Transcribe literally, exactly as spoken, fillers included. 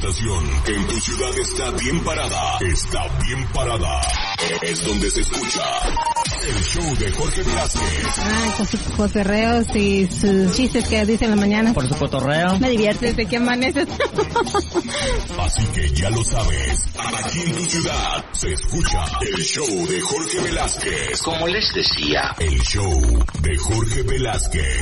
estación que en tu ciudad está bien parada. Está bien parada. Es donde se escucha el show de Jorge Velázquez. Ay, con sus cotorreos y sus chistes que dice en la mañana. Por su cotorreo. Me divierte desde que amaneces. Así que ya lo sabes. Aquí en tu ciudad se escucha el show de Jorge Velázquez. Como les decía, El show de Jorge Velázquez.